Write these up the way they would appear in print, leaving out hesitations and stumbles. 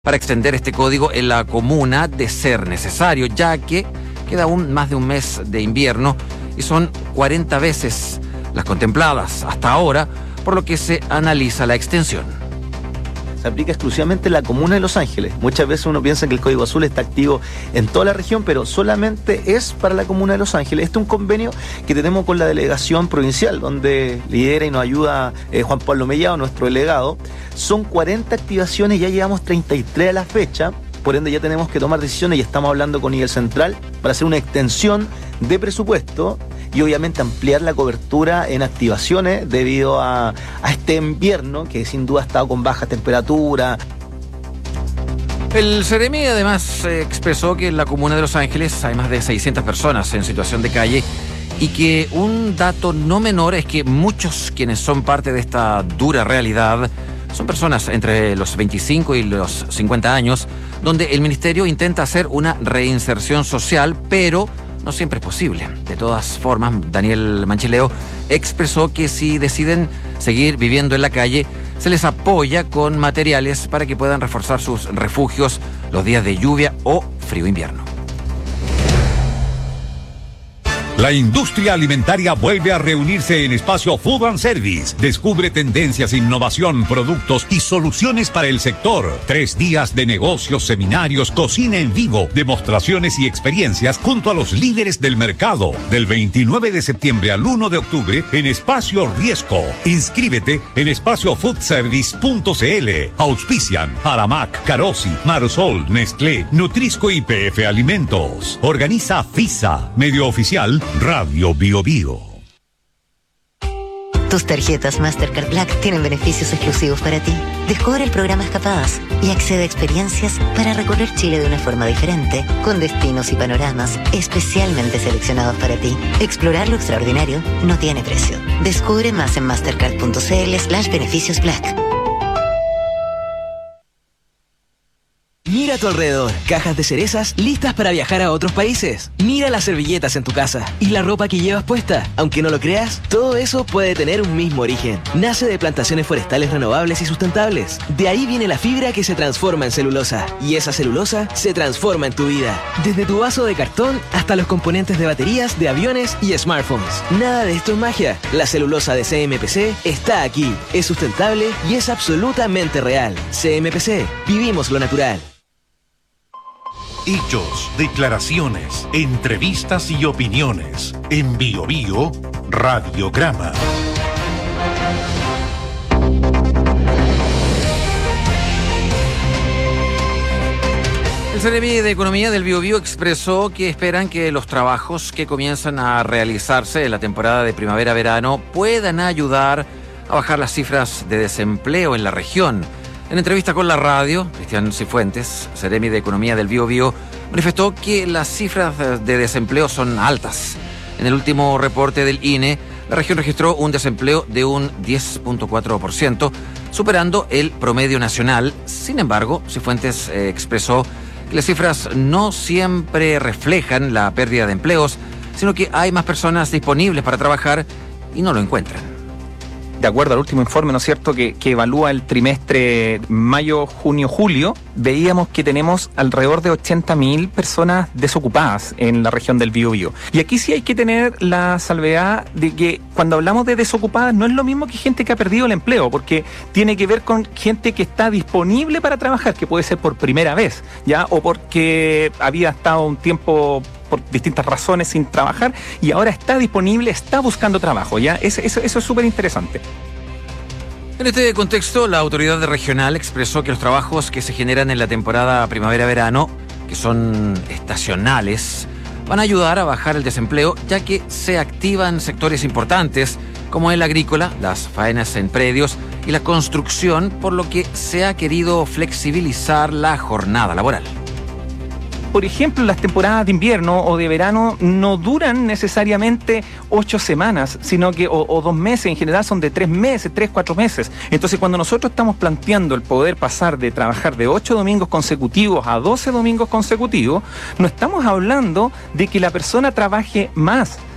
para extender este código en la comuna de ser necesario, ya que queda aún más de un mes de invierno y son 40 veces las contempladas hasta ahora, por lo que se analiza la extensión. Se aplica exclusivamente en la comuna de Los Ángeles. Muchas veces uno piensa que el Código Azul está activo en toda la región, pero solamente es para la comuna de Los Ángeles. Este es un convenio que tenemos con la delegación provincial, donde lidera y nos ayuda Juan Pablo Mellado, nuestro delegado. Son 40 activaciones, ya llevamos 33 a la fecha. Por ende ya tenemos que tomar decisiones y estamos hablando con nivel central para hacer una extensión de presupuesto y obviamente ampliar la cobertura en activaciones debido a este invierno que sin duda ha estado con baja temperatura. El Ceremi además expresó que en la comuna de Los Ángeles hay más de 600 personas en situación de calle y que un dato no menor es que muchos quienes son parte de esta dura realidad son personas entre los 25 y los 50 años, donde el ministerio intenta hacer una reinserción social, pero no siempre es posible. De todas formas, Daniel Manchileo expresó que si deciden seguir viviendo en la calle, se les apoya con materiales para que puedan reforzar sus refugios los días de lluvia o frío invierno. La industria alimentaria vuelve a reunirse en Espacio Food and Service. Descubre tendencias, innovación, productos y soluciones para el sector. 3 días de negocios, seminarios, cocina en vivo, demostraciones y experiencias junto a los líderes del mercado. Del 29 de septiembre al 1 de octubre en Espacio Riesco. Inscríbete en espaciofoodservice.cl. Auspician Aramac, Carosi, Marsol, Nestlé, Nutrisco y PF Alimentos. Organiza FISA, medio oficial Radio Bio Bio. Tus tarjetas Mastercard Black tienen beneficios exclusivos para ti. Descubre el programa Escapadas y accede a experiencias para recorrer Chile de una forma diferente, con destinos y panoramas especialmente seleccionados para ti. Explorar lo extraordinario no tiene precio. Descubre más en mastercard.cl/beneficios Black. Mira a tu alrededor, cajas de cerezas listas para viajar a otros países. Mira las servilletas en tu casa y la ropa que llevas puesta. Aunque no lo creas, todo eso puede tener un mismo origen. Nace de plantaciones forestales renovables y sustentables. De ahí viene la fibra que se transforma en celulosa. Y esa celulosa se transforma en tu vida. Desde tu vaso de cartón hasta los componentes de baterías, de aviones y smartphones. Nada de esto es magia. La celulosa de CMPC está aquí. Es sustentable y es absolutamente real. CMPC, vivimos lo natural. Hechos, declaraciones, entrevistas y opiniones. En Bio Bio, Radiograma. El Ceremi de Economía del Bio Bio expresó que esperan que los trabajos que comienzan a realizarse en la temporada de primavera-verano puedan ayudar a bajar las cifras de desempleo en la región. En entrevista con la radio, Cristian Cifuentes, Ceremi de Economía del Bio Bio, manifestó que las cifras de desempleo son altas. En el último reporte del INE, la región registró un desempleo de un 10.4%, superando el promedio nacional. Sin embargo, Cifuentes expresó que las cifras no siempre reflejan la pérdida de empleos, sino que hay más personas disponibles para trabajar y no lo encuentran. De acuerdo al último informe, ¿no es cierto?, que evalúa el trimestre mayo, junio, julio, veíamos que tenemos alrededor de 80.000 personas desocupadas en la región del Biobío. Y aquí sí hay que tener la salvedad de que cuando hablamos de desocupadas no es lo mismo que gente que ha perdido el empleo, porque tiene que ver con gente que está disponible para trabajar, que puede ser por primera vez, ¿ya? O porque había estado un tiempo por distintas razones sin trabajar y ahora está disponible, está buscando trabajo, ¿ya? Eso es súper interesante. En este contexto, la autoridad regional expresó que los trabajos que se generan en la temporada primavera-verano, que son estacionales, van a ayudar a bajar el desempleo, ya que se activan sectores importantes como el agrícola, las faenas en predios y la construcción, por lo que se ha querido flexibilizar la jornada laboral. Por ejemplo, las temporadas de invierno o de verano no duran necesariamente 8 semanas, sino que o 2 meses, en general son de 3 meses, 3, 4 meses. Entonces, cuando nosotros estamos planteando el poder pasar de trabajar de 8 domingos consecutivos a 12 domingos consecutivos, no estamos hablando de que la persona trabaje más,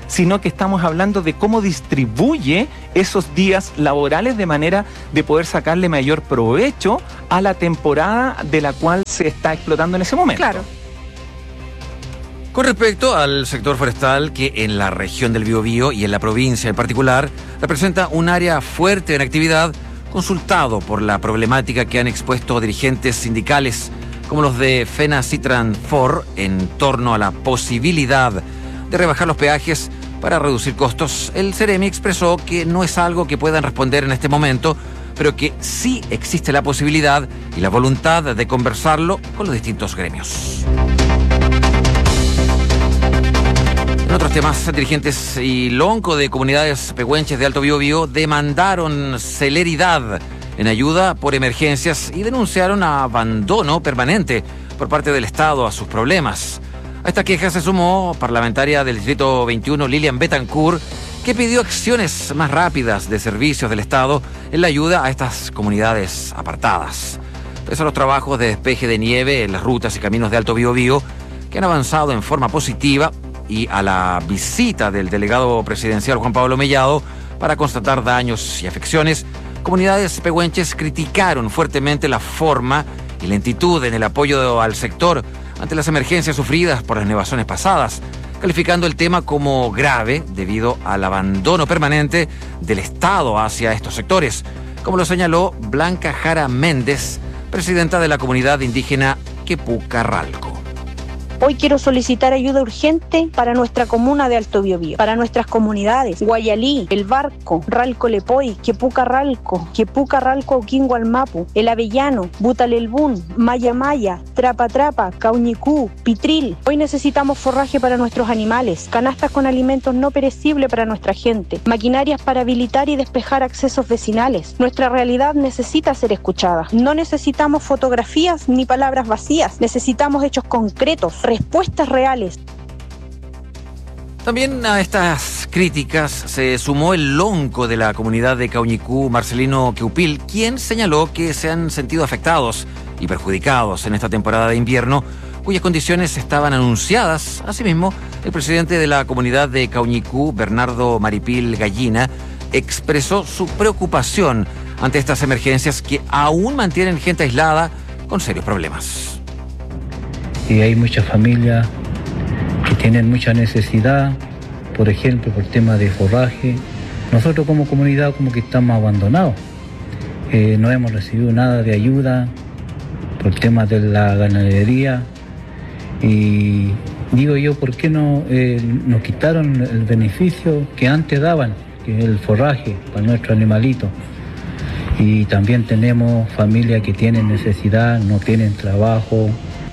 sino que estamos hablando de cómo distribuye esos días laborales de manera de poder sacarle mayor provecho a la temporada de la cual se está explotando en ese momento. Claro. Con respecto al sector forestal, que en la región del Biobío y en la provincia en particular representa un área fuerte en actividad, consultado por la problemática que han expuesto dirigentes sindicales como los de FENA-CITRAN-FOR en torno a la posibilidad de rebajar los peajes para reducir costos, el Ceremi expresó que no es algo que puedan responder en este momento, pero que sí existe la posibilidad y la voluntad de conversarlo con los distintos gremios. En otros temas, dirigentes y lonco de comunidades pehuenches de Alto Biobío demandaron celeridad en ayuda por emergencias y denunciaron abandono permanente por parte del Estado a sus problemas. A esta queja se sumó parlamentaria del Distrito 21, Lilian Betancourt, que pidió acciones más rápidas de servicios del Estado en la ayuda a estas comunidades apartadas. Pese a los trabajos de despeje de nieve en las rutas y caminos de Alto Biobío, que han avanzado en forma positiva, y a la visita del delegado presidencial Juan Pablo Mellado para constatar daños y afecciones, comunidades pehuenches criticaron fuertemente la forma y lentitud en el apoyo al sector ante las emergencias sufridas por las nevazones pasadas, calificando el tema como grave debido al abandono permanente del Estado hacia estos sectores, como lo señaló Blanca Jara Méndez, presidenta de la comunidad indígena Quepucarralco. Hoy quiero solicitar ayuda urgente para nuestra comuna de Alto Biobío, para nuestras comunidades Guayalí, El Barco, Ralco Lepoy, Quepucarralco, Oquingualmapu, El Avellano, Butalelbún, Maya Maya, Trapa Trapa, Cauñicú, Pitril. Hoy necesitamos forraje para nuestros animales, canastas con alimentos no perecibles para nuestra gente, maquinarias para habilitar y despejar accesos vecinales. Nuestra realidad necesita ser escuchada. No necesitamos fotografías ni palabras vacías, necesitamos hechos concretos, respuestas reales. También a estas críticas se sumó el lonco de la comunidad de Cauñicú, Marcelino Queupil, quien señaló que se han sentido afectados y perjudicados en esta temporada de invierno, cuyas condiciones estaban anunciadas. Asimismo, el presidente de la comunidad de Cauñicú, Bernardo Maripil Gallina, expresó su preocupación ante estas emergencias que aún mantienen gente aislada con serios problemas. Y hay muchas familias que tienen mucha necesidad, por ejemplo, por tema de forraje. Nosotros como comunidad como que estamos abandonados. No hemos recibido nada de ayuda por temas de la ganadería. Y digo yo, ¿por qué no nos quitaron el beneficio que antes daban, que es el forraje para nuestros animalitos? Y también tenemos familias que tienen necesidad, no tienen trabajo.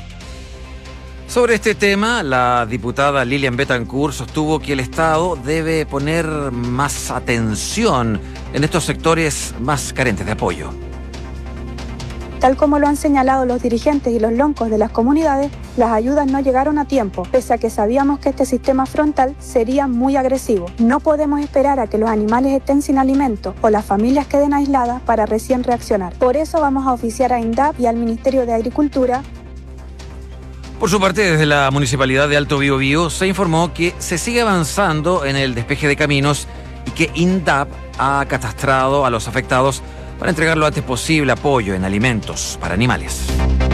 Sobre este tema, la diputada Lilian Betancourt sostuvo que el Estado debe poner más atención en estos sectores más carentes de apoyo. Tal como lo han señalado los dirigentes y los loncos de las comunidades, las ayudas no llegaron a tiempo, pese a que sabíamos que este sistema frontal sería muy agresivo. No podemos esperar a que los animales estén sin alimento o las familias queden aisladas para recién reaccionar. Por eso vamos a oficiar a INDAP y al Ministerio de Agricultura. Por su parte, desde la Municipalidad de Alto Biobío se informó que se sigue avanzando en el despeje de caminos y que INDAP ha catastrado a los afectados para entregar lo antes posible apoyo en alimentos para animales.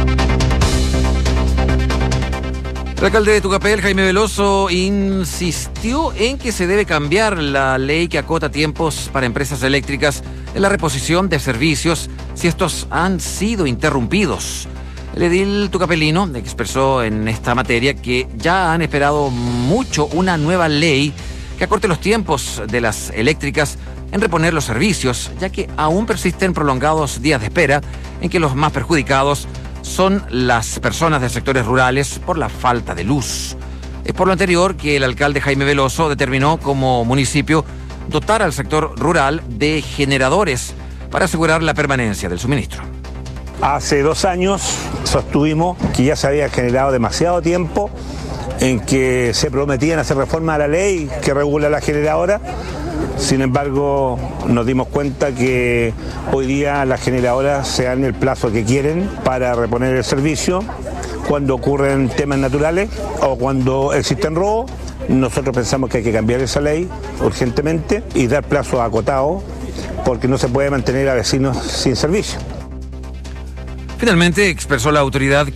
El alcalde de Tucapel, Jaime Veloso, insistió en que se debe cambiar la ley que acota tiempos para empresas eléctricas en la reposición de servicios si estos han sido interrumpidos. El edil tucapelino expresó en esta materia que ya han esperado mucho una nueva ley que acorte los tiempos de las eléctricas en reponer los servicios, ya que aún persisten prolongados días de espera en que los más perjudicados son las personas de sectores rurales por la falta de luz. Es por lo anterior que el alcalde Jaime Veloso determinó como municipio dotar al sector rural de generadores para asegurar la permanencia del suministro. Hace 2 años sostuvimos que ya se había generado demasiado tiempo en que se prometían hacer reforma a la ley que regula la generadora. Sin embargo, nos dimos cuenta que hoy día las generadoras se dan el plazo que quieren para reponer el servicio cuando ocurren temas naturales o cuando existen robos, Nosotros pensamos que hay que cambiar esa ley urgentemente y dar plazos acotados, porque no se puede mantener a vecinos sin servicio. Finalmente expresó la autoridad